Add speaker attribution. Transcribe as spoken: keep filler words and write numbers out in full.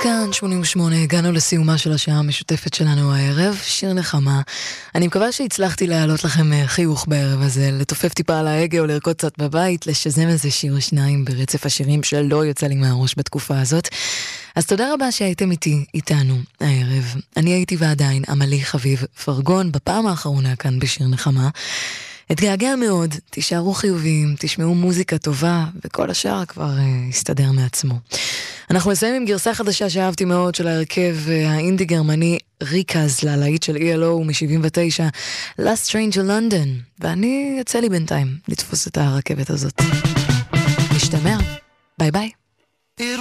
Speaker 1: כאן שמונים ושמונה, הגענו לסיומה של השעה המשותפת שלנו הערב, שיר נחמה. אני מקווה שהצלחתי להעלות לכם חיוך בערב הזה, לתופף טיפה על ההגה או לרקוד קצת בבית, לשזם איזה שיר או שניים ברצף השירים שלא יוצא לי מהראש בתקופה הזאת. אז תודה רבה שהייתם איתי, איתנו, הערב. אני הייתי ועדיין עמלי חביב פרגון, בפעם האחרונה כאן בשיר נחמה. אתגעגע מאוד, תישארו חיוביים, תשמעו מוזיקה טובה, וכל השאר כבר uh, יסתדר מעצמו. אנחנו נסיים עם גרסה חדשה שאהבתי מאוד של ההרכב uh, האינדי גרמני ריקאז, ללהיט של אי אל או מ-שבעים ותשע, Last Train to London, ואני יצא לי בינתיים לתפוס את הרכבת הזאת. נשתמע, ביי ביי.